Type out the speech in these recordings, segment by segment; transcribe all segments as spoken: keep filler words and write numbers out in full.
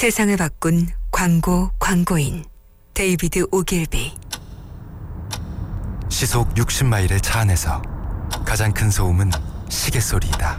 세상을 바꾼 광고 광고인 데이비드 오길비. 시속 육십 마일의 차 안에서 가장 큰 소음은 시계 소리이다.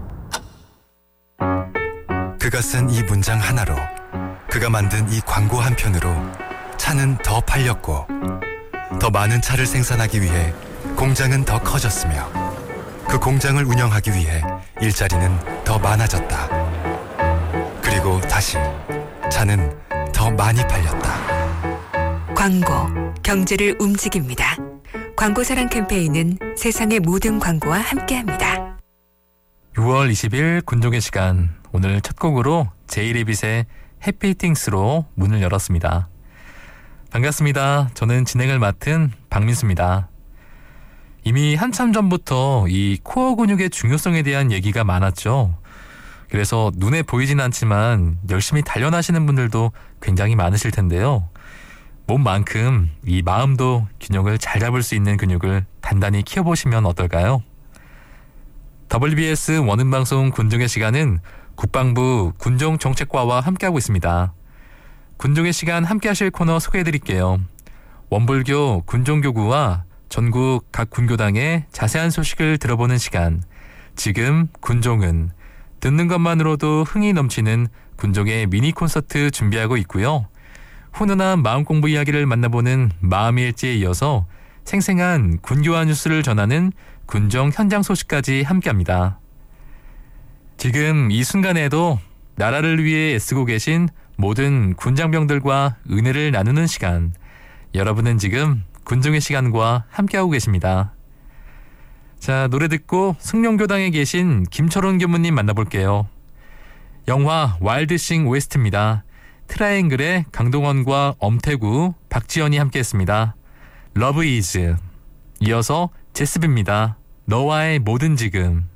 그가 쓴 이 문장 하나로, 그가 만든 이 광고 한 편으로 차는 더 팔렸고, 더 많은 차를 생산하기 위해 공장은 더 커졌으며, 그 공장을 운영하기 위해 일자리는 더 많아졌다. 그리고 다시 차는 더 많이 팔렸다. 광고, 경제를 움직입니다. 광고사랑 캠페인은 세상의 모든 광고와 함께합니다. 유월 이십일 군종의 시간, 오늘 첫 곡으로 제이레빗의 해피띵스로 문을 열었습니다. 반갑습니다. 저는 진행을 맡은 박민수입니다. 이미 한참 전부터 이 코어 근육의 중요성에 대한 얘기가 많았죠. 그래서 눈에 보이진 않지만 열심히 단련하시는 분들도 굉장히 많으실 텐데요. 몸만큼 이 마음도 균형을 잘 잡을 수 있는 근육을 단단히 키워보시면 어떨까요? 더블유비에스 원음방송 군종의 시간은 국방부 군종정책과와 함께하고 있습니다. 군종의 시간 함께하실 코너 소개해드릴게요. 원불교 군종교구와 전국 각 군교당의 자세한 소식을 들어보는 시간, 지금 군종은 듣는 것만으로도 흥이 넘치는 군종의 미니 콘서트 준비하고 있고요. 훈훈한 마음공부 이야기를 만나보는 마음일지에 이어서 생생한 군교화 뉴스를 전하는 군종 현장 소식까지 함께합니다. 지금 이 순간에도 나라를 위해 애쓰고 계신 모든 군장병들과 은혜를 나누는 시간, 여러분은 지금 군종의 시간과 함께하고 계십니다. 자, 노래 듣고 승룡교당에 계신 김철원 교무님 만나볼게요. 영화 와일드싱 오에스티입니다. 트라이앵글의 강동원과 엄태구, 박지연이 함께했습니다. Love is. 이어서 제스비입니다. 너와의 모든 지금.